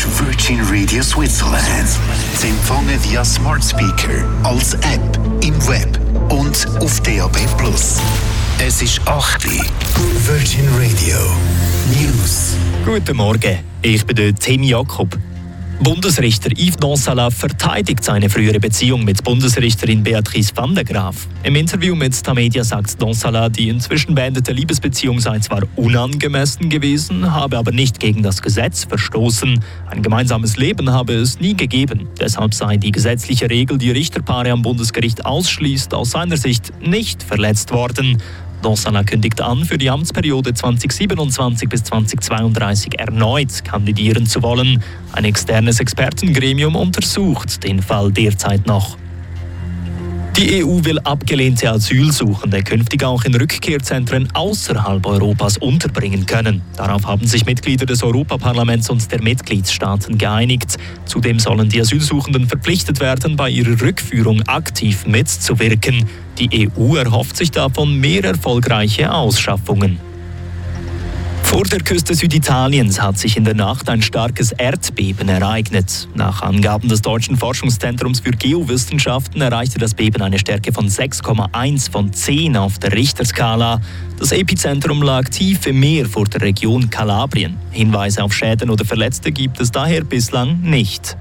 ist Virgin Radio Switzerland. Sie empfangen via Smart Speaker, als App, im Web und auf DAB+. Es ist 8 Uhr. Virgin Radio News. Guten Morgen, ich bin der Tim Jakob. Bundesrichter Yves Donsala verteidigt seine frühere Beziehung mit Bundesrichterin Beatrice van der Graaf. Im Interview mit Tamedia sagt Donsala, die inzwischen beendete Liebesbeziehung sei zwar unangemessen gewesen, habe aber nicht gegen das Gesetz verstoßen. Ein gemeinsames Leben habe es nie gegeben. Deshalb sei die gesetzliche Regel, die Richterpaare am Bundesgericht ausschließt, aus seiner Sicht nicht verletzt worden. Donsala kündigt an, für die Amtsperiode 2027 bis 2032 erneut kandidieren zu wollen. Ein externes Expertengremium untersucht den Fall derzeit noch. Die EU will abgelehnte Asylsuchende künftig auch in Rückkehrzentren außerhalb Europas unterbringen können. Darauf haben sich Mitglieder des Europaparlaments und der Mitgliedstaaten geeinigt. Zudem sollen die Asylsuchenden verpflichtet werden, bei ihrer Rückführung aktiv mitzuwirken. Die EU erhofft sich davon mehr erfolgreiche Ausschaffungen. Vor der Küste Süditaliens hat sich in der Nacht ein starkes Erdbeben ereignet. Nach Angaben des Deutschen Forschungszentrums für Geowissenschaften erreichte das Beben eine Stärke von 6,1 von 10 auf der Richterskala. Das Epizentrum lag tief im Meer vor der Region Kalabrien. Hinweise auf Schäden oder Verletzte gibt es daher bislang nicht.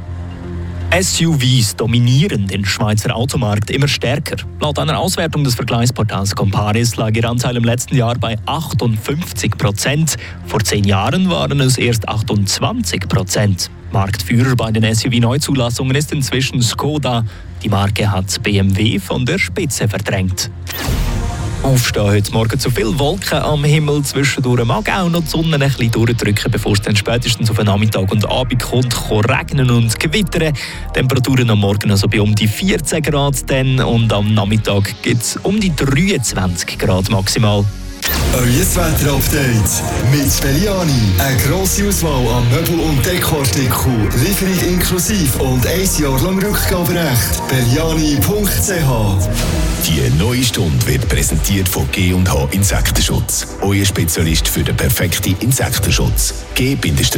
SUVs dominieren den Schweizer Automarkt immer stärker. Laut einer Auswertung des Vergleichsportals Comparis lag ihr Anteil im letzten Jahr bei 58%. Vor 10 Jahren waren es erst 28%. Marktführer bei den SUV-Neuzulassungen ist inzwischen Skoda. Die Marke hat BMW von der Spitze verdrängt. Aufstehen heute Morgen zu viel Wolken am Himmel. Zwischendurch mag auch noch die Sonne ein bisschen durchdrücken, bevor es dann spätestens auf den Nachmittag und Abend kommt, regnen und gewittern. Temperaturen am Morgen also bei um die 14 Grad dann, und am Nachmittag gibt es um die 23 Grad maximal. Euer Wetter-Update mit Belliani. Eine grosse Auswahl an Möbel- und Dekoartikeln, Lieferung inklusive und 1 Jahr lang Rückgaberecht. Belliani.ch. Die neue Stunde wird präsentiert von G&H Insektenschutz. Euer Spezialist für den perfekten Insektenschutz. G-H.ch.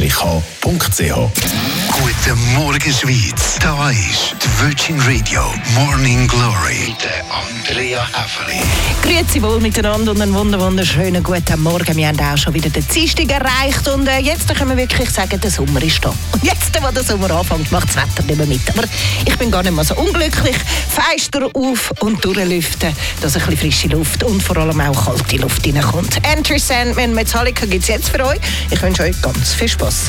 Guten Morgen, Schweiz. Da ist die Virgin Radio Morning Glory mit Andrea Häfeli. Grüezi wohl miteinander und einen wunderschönen guten Morgen. Wir haben auch schon wieder den Dienstag erreicht und jetzt können wir wirklich sagen, der Sommer ist da. Und jetzt, wo der Sommer anfängt, macht das Wetter nicht mehr mit. Aber ich bin gar nicht mehr so unglücklich. Fenster auf und durchlüften, dass ein bisschen frische Luft und vor allem auch kalte Luft reinkommt. Enter Sandman, Metallica gibt es jetzt für euch. Ich wünsche euch ganz viel Spass.